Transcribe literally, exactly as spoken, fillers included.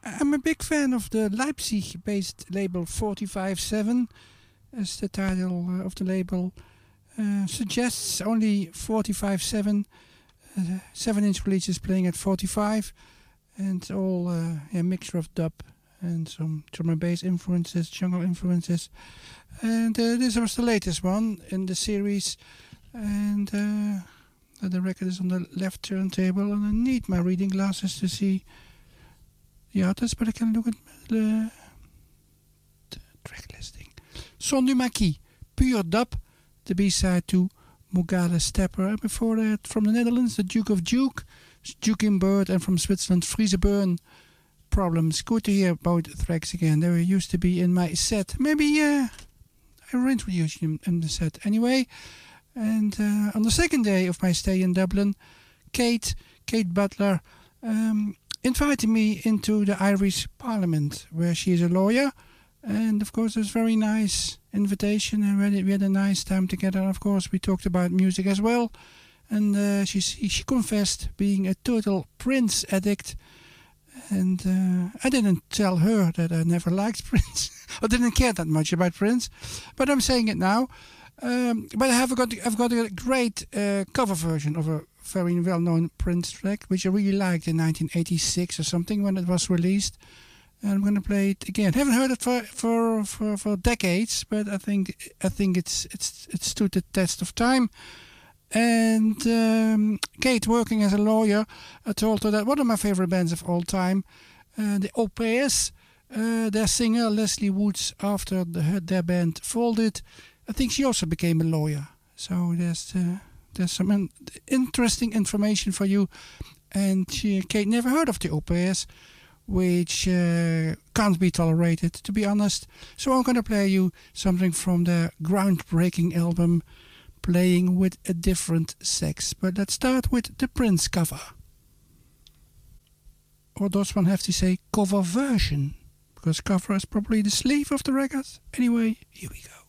I'm a big fan of the Leipzig-based label forty-five seven, as the title uh, of the label uh, suggests. Only forty-five seven, uh, seven-inch releases playing at forty-five, and all uh, a mixture of dub and some drum and bass influences, jungle influences. And uh, this was the latest one in the series, and uh, the record is on the left turntable, and I need my reading glasses to see the artist, but I can look at the, the track listing. Son du Maquis, Pure Dub, the B-side to Mugale Stepper. And before that, from the Netherlands, the Duke of Duke, Duke Bird, and from Switzerland, Frieseburn Problems. Good to hear both tracks again. They used to be in my set. Maybe uh, I will introduce them in the set anyway. And uh, on the second day of my stay in Dublin, Kate, Kate Butler, um, invited me into the Irish Parliament, where she is a lawyer. And of course, it was a very nice invitation, and we had, we had a nice time together. Of course, we talked about music as well. And uh, she she confessed being a total Prince addict. And uh, I didn't tell her that I never liked Prince, or didn't care that much about Prince, but I'm saying it now. Um, but I have got I've got a great uh, cover version of a very well-known Prince track, which I really liked in nineteen eighty-six or something when it was released. And I'm going to play it again. I haven't heard it for, for, for, for decades, but I think I think it's it's it stood the test of time. And um, Kate, working as a lawyer, I told her that one of my favorite bands of all time, uh, the O P S, uh, their singer Leslie Woods, after the, their band folded, I think she also became a lawyer. So there's uh, there's some in- interesting information for you. And she, Kate never heard of the O P S, which uh, can't be tolerated, to be honest. So I'm going to play you something from their groundbreaking album, Playing with a Different Sex. But let's start with the Prince cover. Or does one have to say cover version? Because cover is probably the sleeve of the record. Anyway, here we go.